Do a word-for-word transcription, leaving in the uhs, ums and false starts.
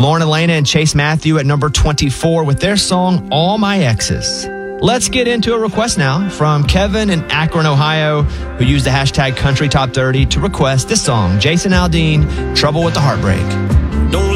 Lauren Elena and Chase Matthew at number twenty-four with their song, All My Exes. Let's get into a request now from Kevin in Akron, Ohio, who used the hashtag Country Top thirty to request this song, Jason Aldean, Trouble with the Heartbreak.